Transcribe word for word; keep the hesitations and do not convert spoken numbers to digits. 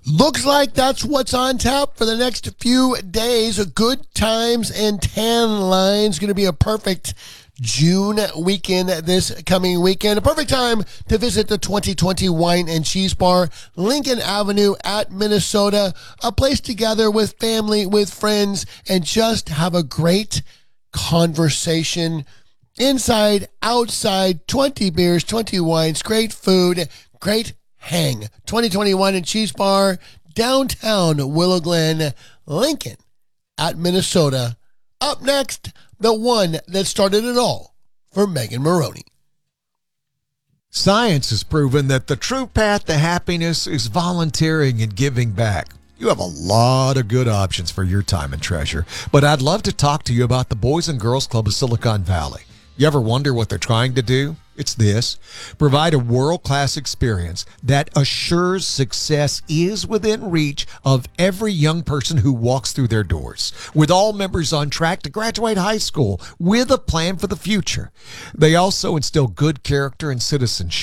Looks like that's what's on tap for the next few days. Good times and tan lines. Going to be a perfect June weekend this coming weekend. A perfect time to visit the twenty twenty Wine and Cheese Bar, Lincoln Avenue at Minnesota. A place to gather with family, with friends, and just have a great conversation. Inside, outside, twenty beers, twenty wines, great food, great hang. twenty twenty Wine and Cheese Bar, downtown Willow Glen, Lincoln at Minnesota. Up next, the one that started it all for Megan Maroney. Science has proven that the true path to happiness is volunteering and giving back. You have a lot of good options for your time and treasure, but I'd love to talk to you about the Boys and Girls Club of Silicon Valley. You ever wonder what they're trying to do? It's this: provide a world-class experience that assures success is within reach of every young person who walks through their doors, with all members on track to graduate high school with a plan for the future. They also instill good character and citizenship